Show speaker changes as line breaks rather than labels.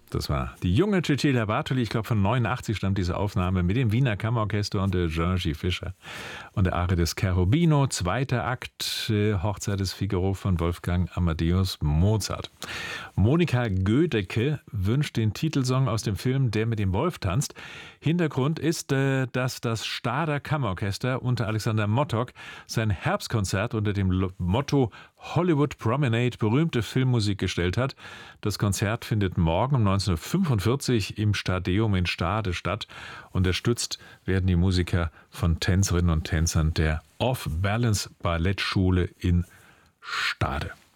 Das war die junge Cecilia Bartoli. Ich glaube, von 89 stammt diese Aufnahme mit dem Wiener Kammerorchester und der Jean-G. Fischer und der Arie des Cherubino. Zweiter Akt, Hochzeit des Figaro von Wolfgang Amadeus Mozart. Monika Gödecke wünscht den Titelsong aus dem Film Der mit dem Wolf tanzt. Hintergrund ist, dass das Stader Kammerorchester unter Alexander Mottock sein Herbstkonzert unter dem Motto Hollywood Promenade berühmte Filmmusik gestellt hat. Das Konzert findet morgen um 1945 im Stadeum in Stade statt. Unterstützt werden die Musiker von Tänzerinnen und Tänzern der Off-Balance Ballettschule in Stade.